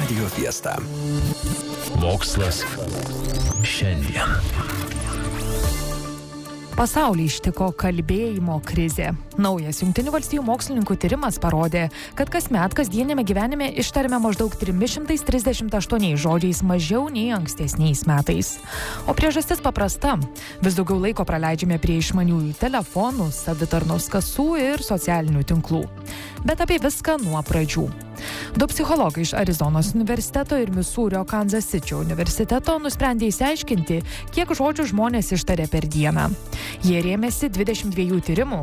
Radio Fiesta. Mokslas šiandien. Pasaulį ištiko kalbėjimo krizė. Naujas Jungtinių valstijų mokslininkų tyrimas parodė, kad kasmet kasdienėme gyvenime ištariame maždaug 338 žodžiais mažiau nei ankstesniais metais. O priežastis paprasta. Vis daugiau laiko praleidžiame prie išmaniųjų telefonų, savitarnos kasų ir socialinių tinklų. Bet apie viską nuo pradžių. Du psichologai iš Arizonos universiteto ir Misūrio Kansas Sičio universiteto nusprendė išsiaiškinti, kiek žodžių žmonės ištaria per dieną. Jie rėmėsi 22 tyrimų,